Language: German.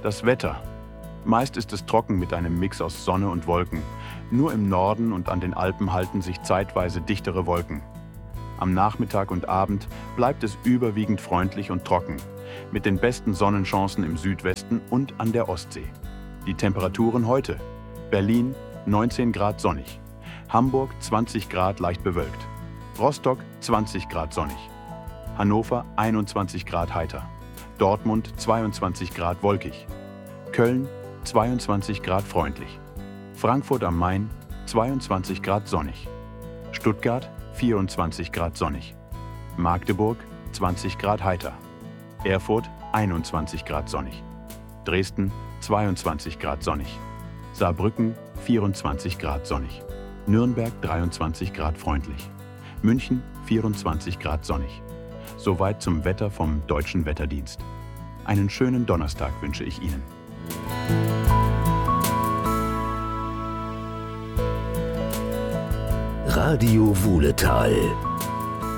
Das Wetter. Meist ist es trocken mit einem Mix aus Sonne und Wolken. Nur im Norden und an den Alpen halten sich zeitweise dichtere Wolken. Am Nachmittag und Abend bleibt es überwiegend freundlich und trocken, mit den besten Sonnenchancen im Südwesten und an der Ostsee. Die Temperaturen heute: Berlin 19 Grad sonnig, Hamburg 20 Grad leicht bewölkt, Rostock 20 Grad sonnig, Hannover 21 Grad heiter, Dortmund 22 Grad wolkig, Köln 22 Grad freundlich, Frankfurt am Main 22 Grad sonnig, Stuttgart 24 Grad sonnig, Magdeburg 20 Grad heiter, Erfurt 21 Grad sonnig, Dresden 22 Grad sonnig, Saarbrücken 24 Grad sonnig, Nürnberg 23 Grad freundlich, München 24 Grad sonnig. Soweit zum Wetter vom Deutschen Wetterdienst. Einen schönen Donnerstag wünsche ich Ihnen. Radio Wuhletal.